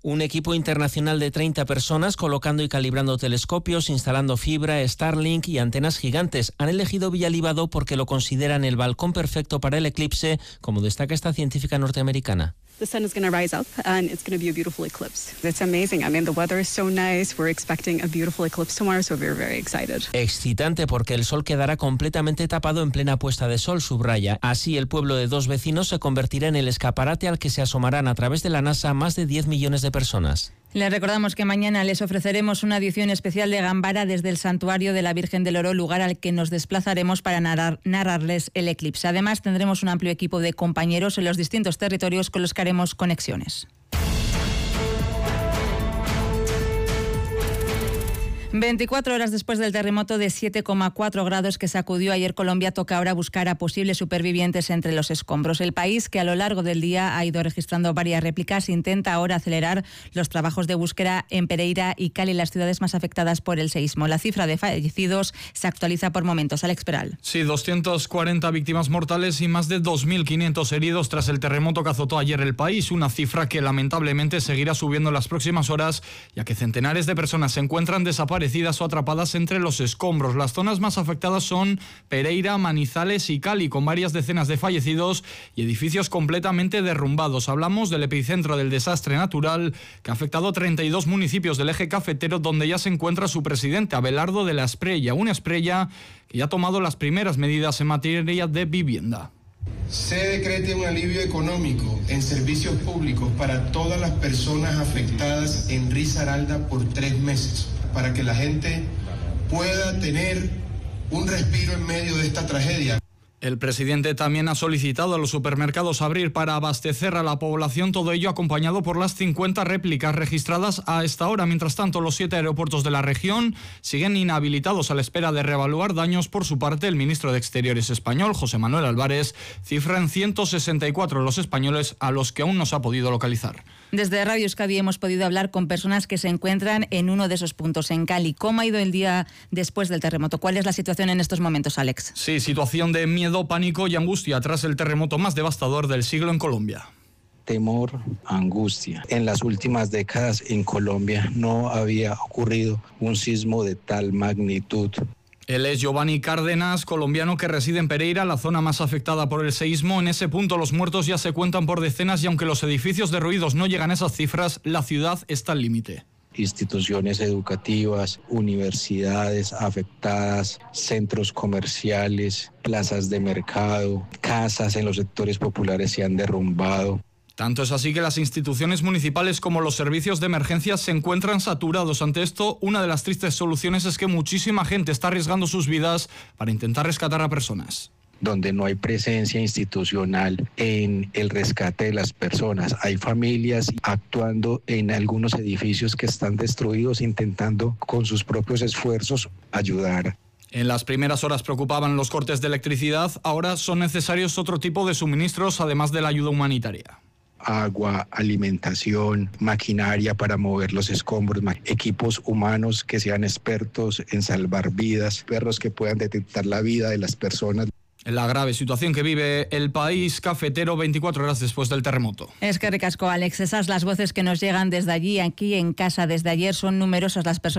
Un equipo internacional de 30 personas colocando y calibrando telescopios, instalando fibra, Starlink y antenas gigantes. Han elegido Villalibado porque lo consideran el balcón perfecto para el eclipse, como destaca esta científica norteamericana. The sun is going to rise up and it's going to be a beautiful eclipse. It's amazing. I mean, the weather is so nice. We're expecting a beautiful eclipse tomorrow, so we're very excited. Excitante porque el sol quedará completamente tapado en plena puesta de sol, subraya. Así, el pueblo de Dos Vecinos se convertirá en el escaparate al que se asomarán a través de la NASA más de 10 millones de personas. Les recordamos que mañana les ofreceremos una edición especial de Gambara desde el Santuario de la Virgen del Oro, lugar al que nos desplazaremos para narrarles el eclipse. Además, tendremos un amplio equipo de compañeros en los distintos territorios con los que haremos conexiones. 24 horas después del terremoto de 7,4 grados que sacudió ayer Colombia, toca ahora buscar a posibles supervivientes entre los escombros. El país, que a lo largo del día ha ido registrando varias réplicas, intenta ahora acelerar los trabajos de búsqueda en Pereira y Cali, las ciudades más afectadas por el seísmo. La cifra de fallecidos se actualiza por momentos. Alex Peral. Sí, 240 víctimas mortales y más de 2.500 heridos tras el terremoto que azotó ayer el país, una cifra que lamentablemente seguirá subiendo en las próximas horas, ya que centenares de personas se encuentran desaparecidas o atrapadas entre los escombros. Las zonas más afectadas son Pereira, Manizales y Cali, con varias decenas de fallecidos y edificios completamente derrumbados. Hablamos del epicentro del desastre natural que ha afectado a 32 municipios del eje cafetero, donde ya se encuentra su presidente, Abelardo de la Espriella, una Espriella que ya ha tomado las primeras medidas en materia de vivienda. Se decrete un alivio económico en servicios públicos para todas las personas afectadas en Risaralda por 3 meses, para que la gente pueda tener un respiro en medio de esta tragedia. El presidente también ha solicitado a los supermercados abrir para abastecer a la población, todo ello acompañado por las 50 réplicas registradas a esta hora. Mientras tanto, los 7 aeropuertos de la región siguen inhabilitados a la espera de reevaluar daños. Por su parte, el ministro de Exteriores español, José Manuel Álvarez, cifra en 164 los españoles a los que aún no se ha podido localizar. Desde Radio Euskadi hemos podido hablar con personas que se encuentran en uno de esos puntos, en Cali. ¿Cómo ha ido el día después del terremoto? ¿Cuál es la situación en estos momentos, Alex? Sí, situación de miedo, pánico y angustia tras el terremoto más devastador del siglo en Colombia. Temor, angustia. En las últimas décadas en Colombia no había ocurrido un sismo de tal magnitud. Él es Giovanni Cárdenas, colombiano que reside en Pereira, la zona más afectada por el seísmo. En ese punto los muertos ya se cuentan por decenas y aunque los edificios derruidos no llegan a esas cifras, la ciudad está al límite. Instituciones educativas, universidades afectadas, centros comerciales, plazas de mercado, casas en los sectores populares se han derrumbado. Tanto es así que las instituciones municipales como los servicios de emergencia se encuentran saturados. Ante esto, una de las tristes soluciones es que muchísima gente está arriesgando sus vidas para intentar rescatar a personas. Donde no hay presencia institucional en el rescate de las personas. Hay familias actuando en algunos edificios que están destruidos, intentando con sus propios esfuerzos ayudar. En las primeras horas preocupaban los cortes de electricidad, ahora son necesarios otro tipo de suministros, además de la ayuda humanitaria. Agua, alimentación, maquinaria para mover los escombros, equipos humanos que sean expertos en salvar vidas, perros que puedan detectar la vida de las personas. La grave situación que vive el país cafetero 24 horas después del terremoto. Es que ricasco, Alex. Esas las voces que nos llegan desde allí, aquí en casa desde ayer. Son numerosas las personas